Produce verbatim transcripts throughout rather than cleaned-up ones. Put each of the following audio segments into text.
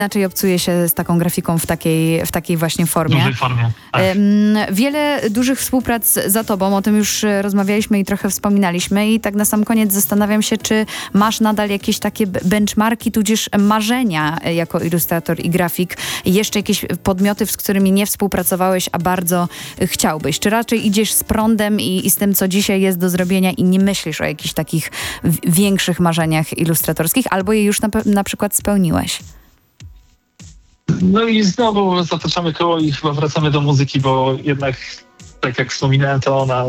Inaczej obcuje się z taką grafiką w takiej, w takiej właśnie formie. W dużej formie, tak. Wiele dużych współprac za tobą, o tym już rozmawialiśmy i trochę wspominaliśmy i tak na sam koniec zastanawiam się, czy masz nadal jakieś takie benchmarki, tudzież marzenia jako ilustrator i grafik, jeszcze jakieś podmioty, z którymi nie współpracowałeś, a bardzo chciałbyś? Czy raczej idziesz z prądem i, i z tym, co dzisiaj jest do zrobienia i nie myślisz o jakichś takich w, większych marzeniach ilustratorskich, albo je już na, na przykład spełniłeś? No i znowu zataczamy koło i chyba wracamy do muzyki, bo jednak, tak jak wspominałem, to ona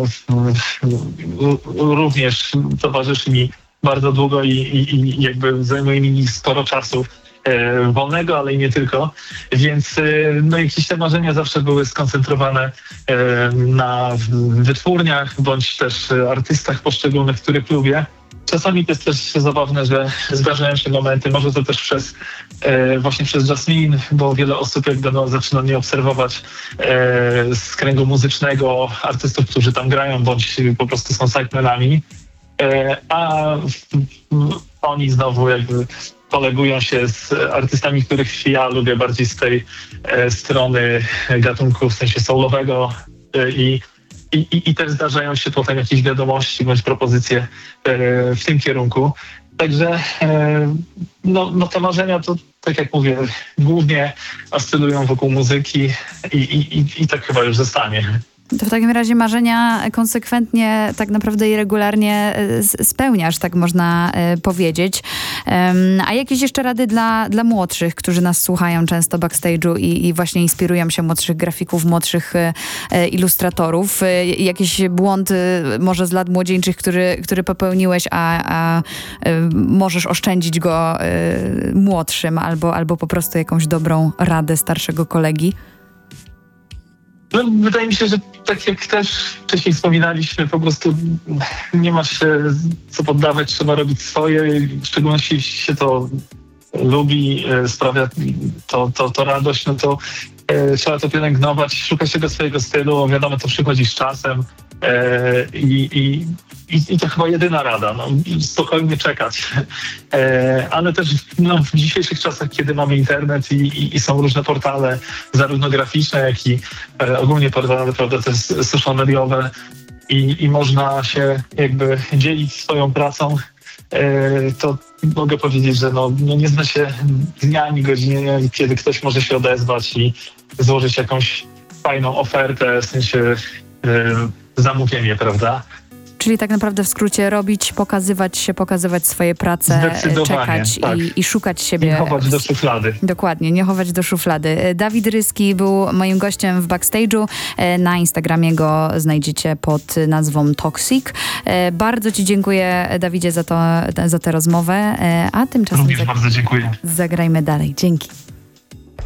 również towarzyszy mi bardzo długo i, i, i jakby zajmuje mi sporo czasu e, wolnego, ale i nie tylko. Więc e, no jakieś te marzenia zawsze były skoncentrowane e, na wytwórniach bądź też artystach poszczególnych, których lubię. Czasami to jest też zabawne, że zdarzają się momenty, może to też przez e, właśnie przez Jasmine, bo wiele osób jakby no, zaczyna mnie obserwować e, z kręgu muzycznego, artystów, którzy tam grają, bądź po prostu są sidemenami, e, a oni znowu jakby kolegują się z artystami, których ja lubię bardziej z tej e, strony gatunku, w sensie soulowego e, i I, i, I też zdarzają się potem jakieś wiadomości bądź propozycje e, w tym kierunku. Także e, no, no te marzenia to, tak jak mówię, głównie oscylują wokół muzyki i, i, i, i tak chyba już zostanie. To w takim razie marzenia konsekwentnie, tak naprawdę i regularnie spełniasz, tak można powiedzieć. A jakieś jeszcze rady dla, dla młodszych, którzy nas słuchają często backstage'u i, i właśnie inspirują się młodszych grafików, młodszych ilustratorów? Jakiś błąd może z lat młodzieńczych, który, który popełniłeś, a, a możesz oszczędzić go młodszym albo, albo po prostu jakąś dobrą radę starszego kolegi? No, wydaje mi się, że tak jak też wcześniej wspominaliśmy, po prostu nie ma się co poddawać, trzeba robić swoje, w szczególności jeśli się to lubi, sprawia to, to, to radość, no to e, trzeba to pielęgnować, szukać tego swojego stylu, wiadomo, to przychodzi z czasem e, i, i, i, i to chyba jedyna rada, no, spokojnie czekać. E, ale też no, w dzisiejszych czasach, kiedy mamy internet i, i, i są różne portale, zarówno graficzne, jak i e, ogólnie portale, prawda, też social mediowe i, i można się jakby dzielić swoją pracą, e, to mogę powiedzieć, że no, no nie zna się dnia ani godziny, kiedy ktoś może się odezwać i złożyć jakąś fajną ofertę, w sensie e, zamówienie, prawda? Czyli tak naprawdę w skrócie robić, pokazywać się, pokazywać swoje prace, czekać tak. i, i szukać siebie. Nie chować do szuflady. Dokładnie, nie chować do szuflady. Dawid Ryski był moim gościem w backstage'u. Na Instagramie go znajdziecie pod nazwą Toxic. Bardzo ci dziękuję, Dawidzie, za, to, za tę rozmowę, a tymczasem Również bardzo dziękuję. zagrajmy dalej. Dzięki.